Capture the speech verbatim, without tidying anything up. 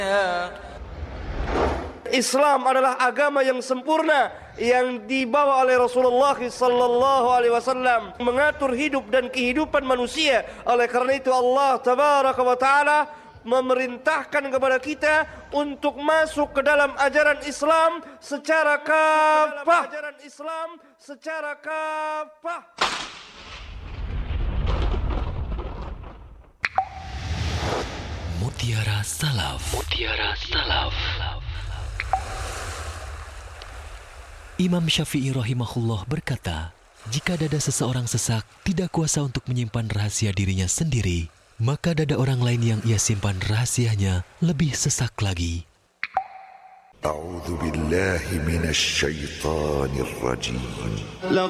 Islam adalah agama yang sempurna yang dibawa oleh Rasulullah sallallahu alaihi wasallam mengatur hidup dan kehidupan manusia. Oleh karena itu Allah tabaraka wa taala memerintahkan kepada kita untuk masuk ke dalam ajaran Islam secara kafah. Ajaran Islam secara kafah. Mutiara Salaf. Mutiara Salaf. Imam Syafi'i rahimahullah berkata, jika dada seseorang sesak tidak kuasa untuk menyimpan rahasia dirinya sendiri, maka dada orang lain yang ia simpan rahasianya lebih sesak lagi. A'udzu billahi minasy syaithanir rajim.